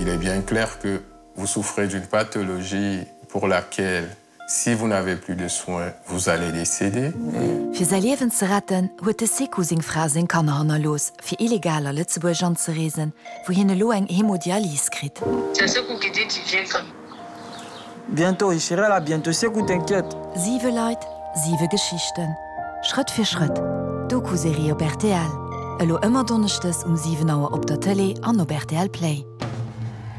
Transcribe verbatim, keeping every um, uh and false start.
Il est bien clair que vous souffrez d'une pathologie pour laquelle, si vous n'avez plus de soins, vous allez décéder. Für sein Leben zu retten, huet de Seku sing Frau sing Kanner los, fir illegaler Lützeburg anzureisen, wo hinne lo eng Hämodialyse krit. C'est Seku qui dit tu viens comme. Bientôt, ich serai là, bientôt, Seku, t'inquiète. Sieve Leute, sieve Geschichten. Schritt für Schritt. Doku-Serie op R T L. Elo immer donnerchtes um sieben Uhr op der Tele an op R T L Play.